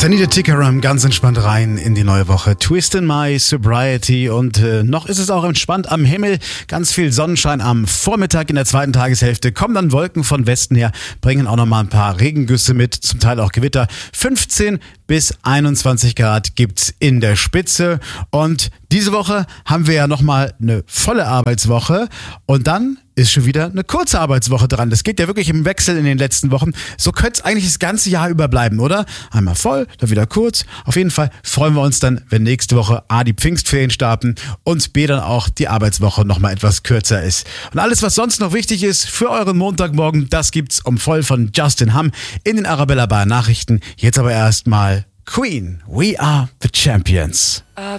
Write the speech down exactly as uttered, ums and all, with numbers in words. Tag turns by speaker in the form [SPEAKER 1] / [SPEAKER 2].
[SPEAKER 1] Tanita Tikaram ganz entspannt rein in die neue Woche. Twist in my sobriety und äh, noch ist es auch entspannt am Himmel. Ganz viel Sonnenschein am Vormittag in der zweiten Tageshälfte. Kommen dann Wolken von Westen her, bringen auch nochmal ein paar Regengüsse mit, zum Teil auch Gewitter. fünfzehn bis einundzwanzig Grad gibt's in der Spitze und diese Woche haben wir ja nochmal eine volle Arbeitswoche und dann ist schon wieder eine kurze Arbeitswoche dran. Das geht ja wirklich im Wechsel in den letzten Wochen. So könnte es eigentlich das ganze Jahr überbleiben, oder? Einmal voll, dann wieder kurz. Auf jeden Fall freuen wir uns dann, wenn nächste Woche A, die Pfingstferien starten und B, dann auch die Arbeitswoche nochmal etwas kürzer ist. Und alles, was sonst noch wichtig ist für euren Montagmorgen, das gibt's um voll von Justin Hamm in den Arabella Bar Nachrichten. Jetzt aber erstmal Queen, We Are the Champions.
[SPEAKER 2] I